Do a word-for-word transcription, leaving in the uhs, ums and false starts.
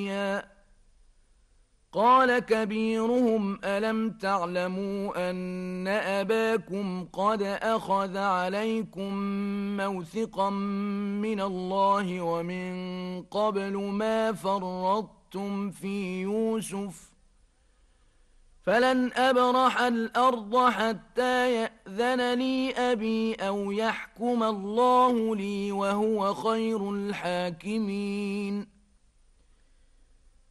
قال كبيرهم ألم تعلموا أن أباكم قد أخذ عليكم موثقا من الله ومن قبل ما فرطتم في يوسف فلن أبرح الأرض حتى يأذن لي أبي أو يحكم الله لي وهو خير الحاكمين